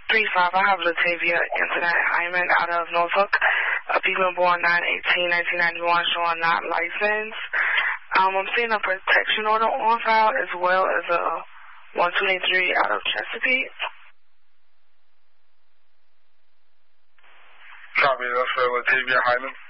3-5, I have Latavia Internet Hyman out of Norfolk, a female born 9/18/1991, showing not licensed. I'm seeing a protection order on file as well as a 123 out of Chesapeake. Copy, that's for Latavia Hyman.